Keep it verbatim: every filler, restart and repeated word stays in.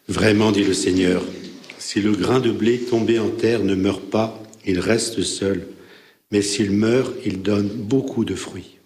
Vraiment, dit le Seigneur, si le grain de blé tombé en terre ne meurt pas, il reste seul, mais s'il meurt, il donne beaucoup de fruits.